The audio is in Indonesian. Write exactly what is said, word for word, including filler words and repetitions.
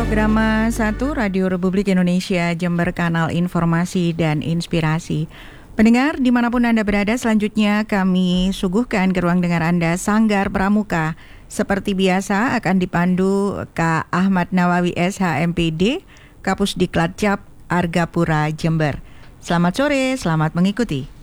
Programa satu Radio Republik Indonesia Jember, kanal informasi dan inspirasi. Pendengar dimanapun Anda berada, selanjutnya kami suguhkan ke ruang dengar Anda Sanggar Pramuka. Seperti biasa akan dipandu Kak Ahmad Nawawi S H M P D, Kapusdiklat Cap Argapura Jember. Selamat sore, selamat mengikuti.